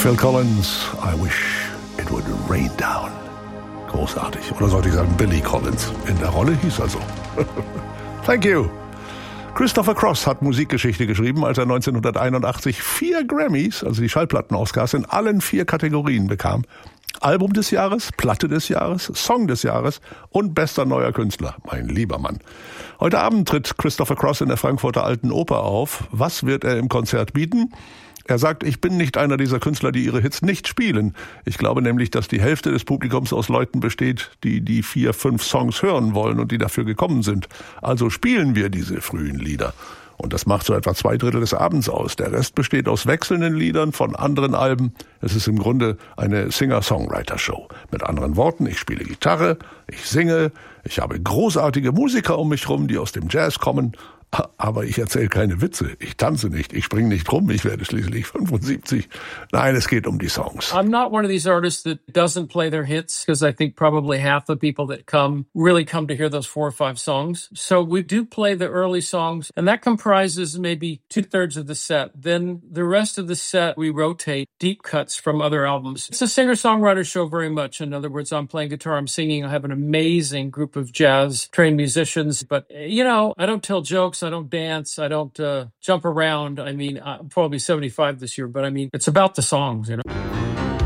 Phil Collins, I wish it would rain down. Großartig. Oder sollte ich sagen Billy Collins? In der Rolle hieß er so. Thank you. Christopher Cross hat Musikgeschichte geschrieben, als er 1981 4 Grammys, also die Schallplattenausgabe, in allen 4 Kategorien bekam. Album des Jahres, Platte des Jahres, Song des Jahres und bester neuer Künstler. Mein lieber Mann. Heute Abend tritt Christopher Cross in der Frankfurter Alten Oper auf. Was wird er im Konzert bieten? Er sagt, ich bin nicht einer dieser Künstler, die ihre Hits nicht spielen. Ich glaube nämlich, dass die Hälfte des Publikums aus Leuten besteht, die 4, 5 Songs hören wollen und die dafür gekommen sind. Also spielen wir diese frühen Lieder. Und das macht so etwa 2/3 des Abends aus. Der Rest besteht aus wechselnden Liedern von anderen Alben. Es ist im Grunde eine Singer-Songwriter-Show. Mit anderen Worten, ich spiele Gitarre, ich singe, ich habe großartige Musiker um mich rum, die aus dem Jazz kommen. Aber ich erzähle keine Witze, ich tanze nicht, ich springe nicht rum, ich werde schließlich 75. Nein, es geht um die Songs. I'm not one of these artists that doesn't play their hits, because I think probably half the people that come really come to hear those 4 or 5 songs. So we do play the early songs, and that comprises maybe 2/3 of the set. Then the rest of the set, we rotate deep cuts from other albums. It's a singer-songwriter show very much. In other words, I'm playing guitar, I'm singing, I have an amazing group of jazz-trained musicians. But, you know, I don't tell jokes, I don't dance, I don't jump around. I mean, I'm probably 75 this year, but I mean, it's about the songs, you know.